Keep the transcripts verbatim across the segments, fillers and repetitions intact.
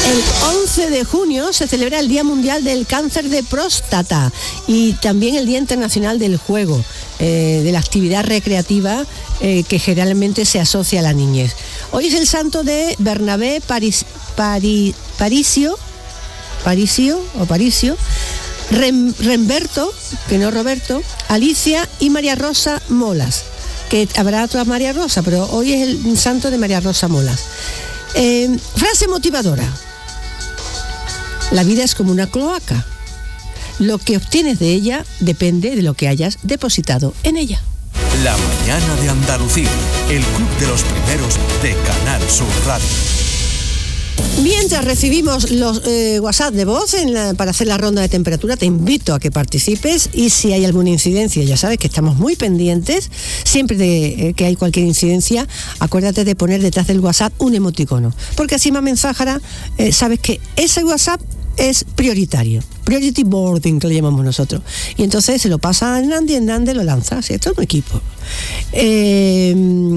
El once de junio se celebra el Día Mundial del Cáncer de Próstata y también el Día Internacional del Juego, eh, de la actividad recreativa eh, que generalmente se asocia a la niñez. Hoy es el santo de Bernabé Paris, Paris, Parisio, Parisio o Parisio, Rem, Remberto, que no Roberto, Alicia y María Rosa Molas, que habrá otra María Rosa, pero hoy es el santo de María Rosa Molas. Eh, frase motivadora. La vida es como una cloaca. Lo que obtienes de ella depende de lo que hayas depositado en ella. La mañana de Andalucía, el club de los primeros de Canal Sur Radio. Mientras recibimos los eh, WhatsApp de voz en la, para hacer la ronda de temperatura, te invito a que participes y si hay alguna incidencia, ya sabes que estamos muy pendientes, siempre de eh, que hay cualquier incidencia, acuérdate de poner detrás del WhatsApp un emoticono, porque así Mamen Zájara eh, sabes que ese WhatsApp es prioritario, priority boarding que le llamamos nosotros, y entonces se lo pasa a Nandi y Nandi lo lanza, ¿sí? Esto es un equipo. Eh,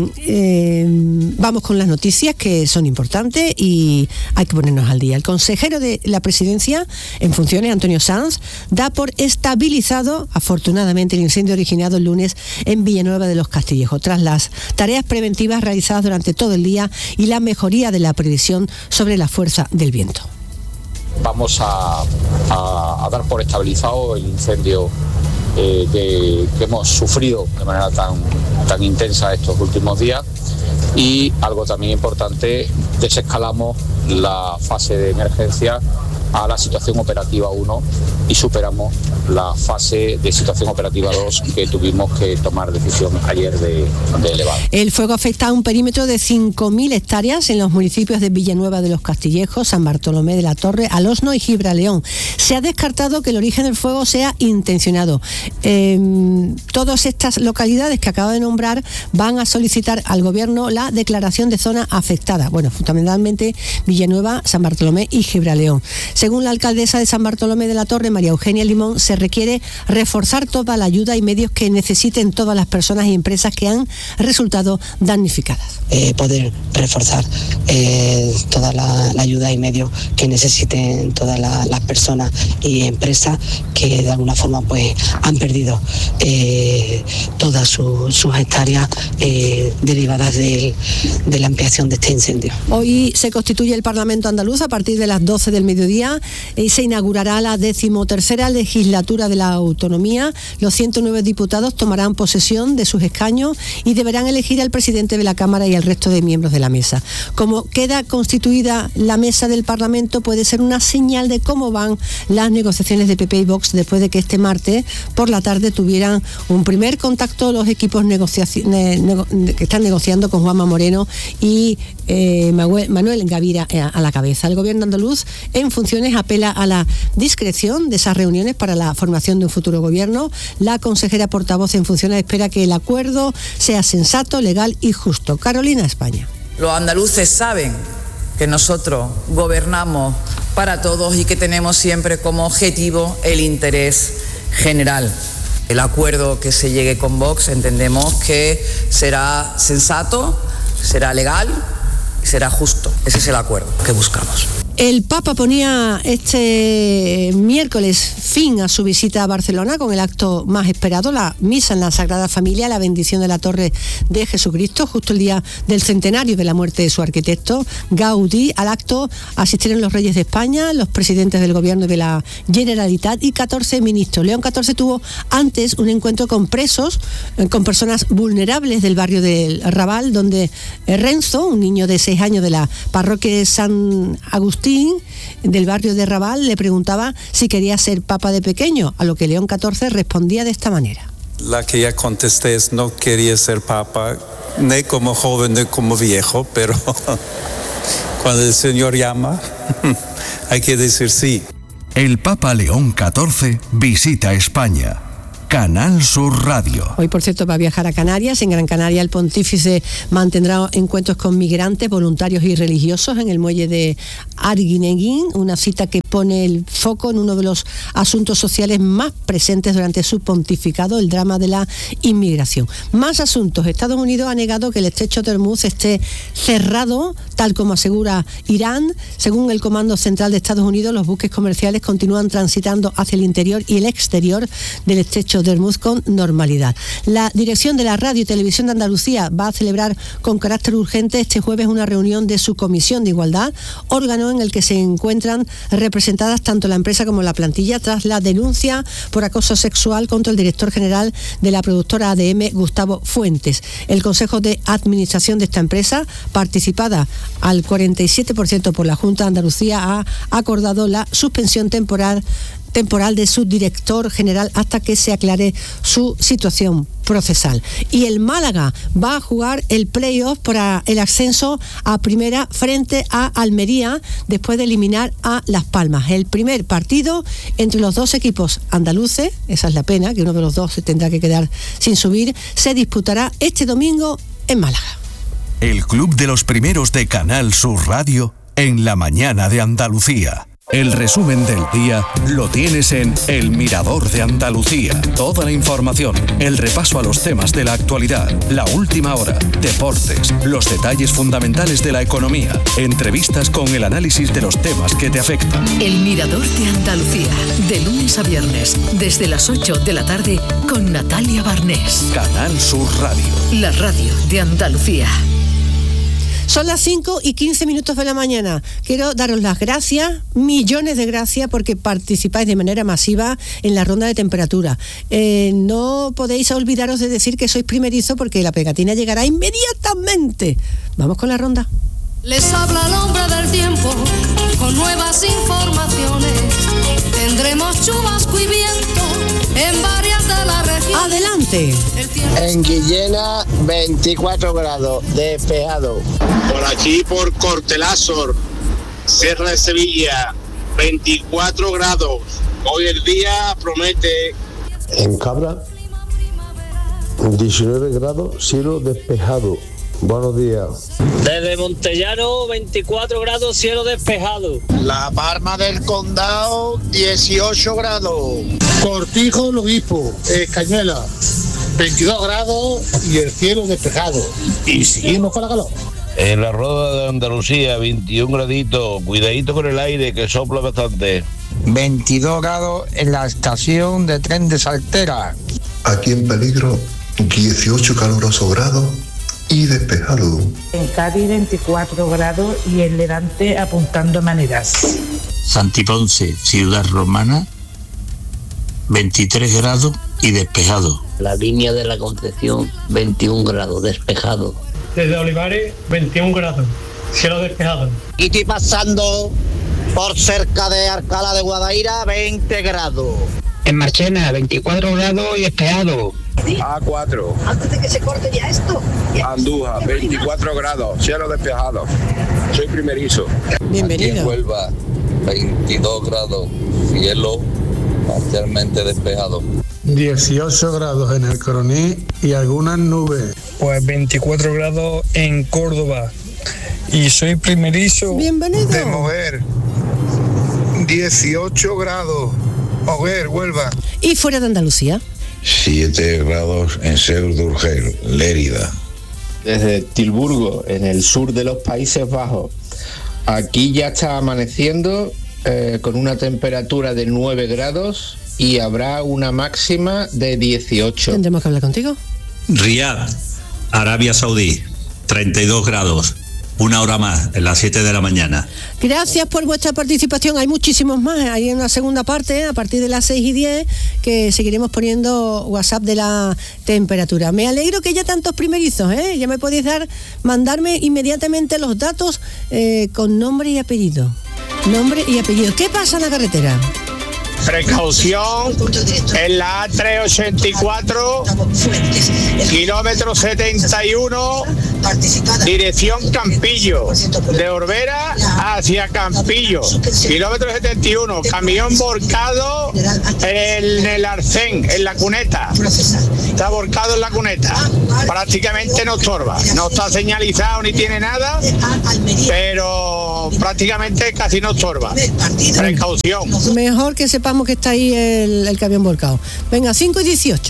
eh, vamos con las noticias que son importantes y hay que ponernos al día. El consejero de la presidencia en funciones, Antonio Sanz, da por estabilizado afortunadamente el incendio originado el lunes en Villanueva de los Castillejos, tras las tareas preventivas realizadas durante todo el día y la mejoría de la previsión sobre la fuerza del viento. Vamos a, a, a dar por estabilizado el incendio eh, de, que hemos sufrido de manera tan, tan intensa estos últimos días, y algo también importante, desescalamos la fase de emergencia a la situación operativa uno y superamos la fase de situación operativa dos que tuvimos que tomar decisión ayer de, de elevar. El fuego afecta a un perímetro de cinco mil hectáreas en los municipios de Villanueva de los Castillejos, San Bartolomé de la Torre, Alosno y Gibraleón. Se ha descartado que el origen del fuego sea intencionado. Eh, todas estas localidades que acabo de nombrar van a solicitar al gobierno la declaración de zona afectada. Bueno, fundamentalmente Villanueva, San Bartolomé y Gibraleón. Según la alcaldesa de San Bartolomé de la Torre, María Eugenia Limón, se requiere reforzar toda la ayuda y medios que necesiten todas las personas y empresas que han resultado damnificadas. Eh, poder reforzar eh, toda la, la ayuda y medios que necesiten todas la, las personas y empresas que de alguna forma pues han perdido eh, todas su, sus hectáreas eh, derivadas de, de la ampliación de este incendio. Hoy se constituye el Parlamento andaluz a partir de las doce del mediodía y se inaugurará la decimotercera legislatura de la autonomía. Los ciento nueve diputados tomarán posesión de sus escaños y deberán elegir al presidente de la Cámara y al resto de miembros de la mesa. Como queda constituida la mesa del Parlamento, puede ser una señal de cómo van las negociaciones de P P y Vox después de que este martes por la tarde tuvieran un primer contacto los equipos negociaci- ne- nego- que están negociando con Juanma Moreno y eh, Manuel, Manuel Gavira eh, a la cabeza. El gobierno andaluz en funciones apela a la discreción de esas reuniones para la formación de un futuro gobierno. La consejera portavoz en funciones espera que el acuerdo sea sensato, legal y justo. Carolina, España. Los andaluces saben que nosotros gobernamos para todos y que tenemos siempre como objetivo el interés general. El acuerdo que se llegue con Vox entendemos que será sensato, será legal y será justo. Ese es el acuerdo que buscamos. El Papa ponía este miércoles fin a su visita a Barcelona con el acto más esperado, la misa en la Sagrada Familia, la bendición de la Torre de Jesucristo, justo el día del centenario de la muerte de su arquitecto Gaudí. Al acto asistieron los reyes de España, los presidentes del gobierno de la Generalitat y catorce ministros. León catorce tuvo antes un encuentro con presos, con personas vulnerables del barrio del Raval, donde Renzo, un niño de seis años de la parroquia de San Agustín, del barrio de Raval, le preguntaba si quería ser papa de pequeño, a lo que León catorce respondía de esta manera. La que ya contesté es no quería ser papa, ni como joven ni como viejo, pero cuando el Señor llama, hay que decir sí. El Papa León catorce visita España. Canal Sur Radio. Hoy, por cierto, va a viajar a Canarias. En Gran Canaria el pontífice mantendrá encuentros con migrantes, voluntarios y religiosos en el muelle de Arguineguín, una cita que pone el foco en uno de los asuntos sociales más presentes durante su pontificado, el drama de la inmigración. Más asuntos. Estados Unidos ha negado que el estrecho de Hormuz esté cerrado, tal como asegura Irán. Según el Comando Central de Estados Unidos, los buques comerciales continúan transitando hacia el interior y el exterior del estrecho de Hormuz con normalidad. La dirección de la Radio y Televisión de Andalucía va a celebrar con carácter urgente este jueves una reunión de su Comisión de Igualdad, órgano en el que se encuentran representadas tanto la empresa como la plantilla tras la denuncia por acoso sexual contra el director general de la productora A D M, Gustavo Fuentes. El Consejo de Administración de esta empresa, participada al cuarenta y siete por ciento por la Junta de Andalucía, ha acordado la suspensión temporal temporal de su director general hasta que se aclare su situación procesal. Y el Málaga va a jugar el playoff para el ascenso a primera frente a Almería después de eliminar a Las Palmas. El primer partido entre los dos equipos andaluces, esa es la pena, que uno de los dos se tendrá que quedar sin subir, se disputará este domingo en Málaga. El Club de los Primeros de Canal Sur Radio en la mañana de Andalucía. El resumen del día lo tienes en El Mirador de Andalucía. Toda la información, el repaso a los temas de la actualidad, la última hora, deportes, los detalles fundamentales de la economía, entrevistas con el análisis de los temas que te afectan. El Mirador de Andalucía, de lunes a viernes, desde las ocho de la tarde, con Natalia Barnés. Canal Sur Radio. La radio de Andalucía. Son las cinco y quince minutos de la mañana. Quiero daros las gracias, millones de gracias, porque participáis de manera masiva en la ronda de temperatura. Eh, no podéis olvidaros de decir que sois primerizo, porque la pegatina llegará inmediatamente. Vamos con la ronda. Les habla el hombre del tiempo con nuevas informaciones. Tendremos chubasco y viento en varias de las regiones. Adelante. En Guillena, veinticuatro grados, despejado. Por aquí, por Cortelazor, Sierra de Sevilla, veinticuatro grados. Hoy el día promete. En Cabra, diecinueve grados, cielo despejado. Buenos días. Desde Montellano, veinticuatro grados, cielo despejado. La Palma del Condado, dieciocho grados. Cortijo, el Obispo, Cañuela, veintidós grados y el cielo despejado. Y seguimos con la calor. En la Roda de Andalucía, veintiún graditos, cuidadito con el aire que sopla bastante. veintidós grados en la estación de tren de Saltera. Aquí en peligro, dieciocho calurosos grados y despejado. En Cádiz, veinticuatro grados y en Levante apuntando maneras. Santiponce, ciudad romana, veintitrés grados y despejado. La línea de la Concepción, veintiún grados, despejado. Desde Olivares, veintiún grados, cielo despejado. Y estoy pasando por cerca de Alcalá de Guadaira, veinte grados. En Marchena, veinticuatro grados y despejado. A cuatro. Antes de que se corte ya esto. Andújar, veinticuatro grados, cielo despejado. Soy primerizo. Bienvenido. Aquí en Huelva, veintidós grados, cielo parcialmente despejado. dieciocho grados en el Coroní y algunas nubes. Pues veinticuatro grados en Córdoba. Y soy primerizo. Bienvenido. De Moguer, dieciocho grados. Moguer, Huelva. ¿Y fuera de Andalucía? siete grados en Seur de Urgel, Lérida. Desde Tilburgo, en el sur de los Países Bajos. Aquí ya está amaneciendo eh, con una temperatura de nueve grados y habrá una máxima de dieciocho. ¿Tendremos que hablar contigo? Riad, Arabia Saudí, treinta y dos grados. Una hora más, en las siete de la mañana. Gracias por vuestra participación. Hay muchísimos más. Hay una segunda parte, a partir de las seis y diez, que seguiremos poniendo WhatsApp de la temperatura. Me alegro que haya tantos primerizos, ¿eh? Ya me podéis dar, mandarme inmediatamente los datos eh, con nombre y apellido. Nombre y apellido. ¿Qué pasa en la carretera? Precaución en la A trescientos ochenta y cuatro, kilómetro setenta y uno, dirección Campillo, de Orbera hacia Campillo, kilómetro setenta y uno, camión volcado en el arcén, en la cuneta, está volcado en la cuneta, prácticamente no estorba, no está señalizado ni tiene nada, pero prácticamente casi no estorba. Precaución. Mejor que sepamos que está ahí el, el camión volcado. Venga, cinco y dieciocho.